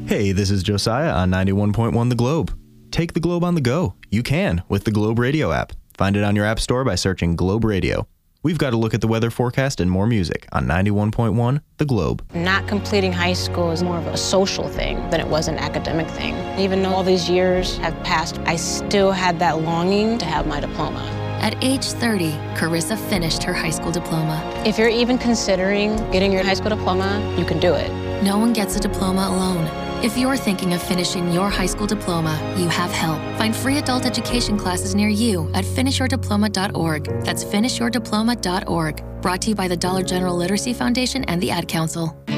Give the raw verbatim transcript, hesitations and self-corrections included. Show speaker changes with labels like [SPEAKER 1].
[SPEAKER 1] Hey, this is Josiah on ninety-one point one The Globe. Take the Globe on the go. You can with the Globe Radio app. Find it on your app store by searching Globe Radio. We've got a look at the weather forecast and more music on ninety-one point one The Globe.
[SPEAKER 2] Not completing high school is more of a social thing than it was an academic thing. Even though all these years have passed, I still had that longing to have my diploma.
[SPEAKER 3] At age thirty, Carissa finished her high school diploma.
[SPEAKER 2] If you're even considering getting your high school diploma, you can do it.
[SPEAKER 3] No one gets a diploma alone. If you're thinking of finishing your high school diploma, you have help. Find free adult education classes near you at finish your diploma dot org. That's finish your diploma dot org. Brought to you by the Dollar General Literacy Foundation and the Ad Council.